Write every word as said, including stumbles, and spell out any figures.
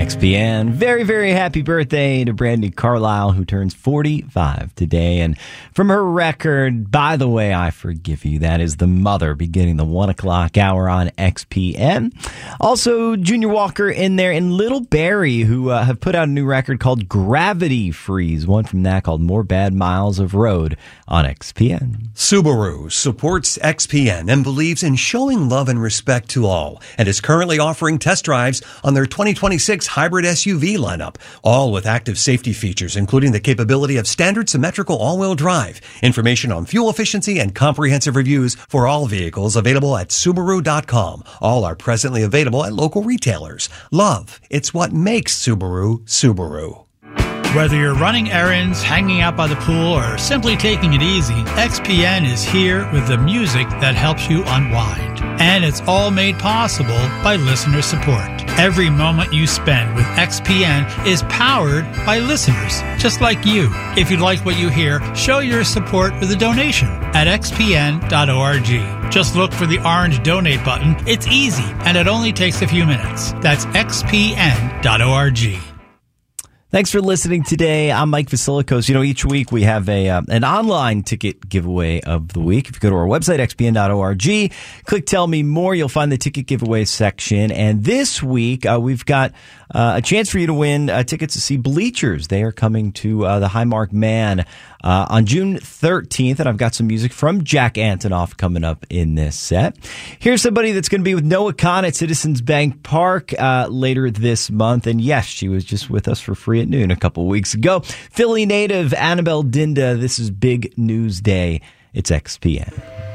X P N. Very, very happy birthday to Brandi Carlile, who turns forty-five today. And from her record, By the Way, I Forgive You, that is The Mother, beginning the one o'clock hour on X P N. Also, Junior Walker in there, and Little Barry, who uh, have put out a new record called Gravity Freeze, one from that called More Bad Miles of Road on X P N. Subaru supports X P N and believes in showing love and respect to all, and is currently offering test drives on their twenty twenty-six hybrid S U V lineup, all with active safety features, including the capability of standard symmetrical all-wheel drive. Information on fuel efficiency and comprehensive reviews for all vehicles available at Subaru dot com. All are presently available at local retailers. Love, it's what makes Subaru, Subaru. Whether you're running errands, hanging out by the pool, or simply taking it easy, X P N is here with the music that helps you unwind. And it's all made possible by listener support. Every moment you spend with X P N is powered by listeners, just like you. If you like what you hear, show your support with a donation at x p n dot org. Just look for the orange donate button. It's easy, and it only takes a few minutes. That's x p n dot org. Thanks for listening today. I'm Mike Vasilikos. You know, each week we have a uh, an online ticket giveaway of the week. If you go to our website, x p n dot org, click Tell Me More, you'll find the ticket giveaway section. And this week, uh, we've got uh, a chance for you to win uh, tickets to see Bleachers. They are coming to uh, the Highmark Man uh, on June thirteenth, and I've got some music from Jack Antonoff coming up in this set. Here's somebody that's going to be with Noah Kahan at Citizens Bank Park uh, later this month. And yes, she was just with us for free at noon a couple weeks ago. Philly native Annabelle Dinda. This is Big News Day. It's X P N.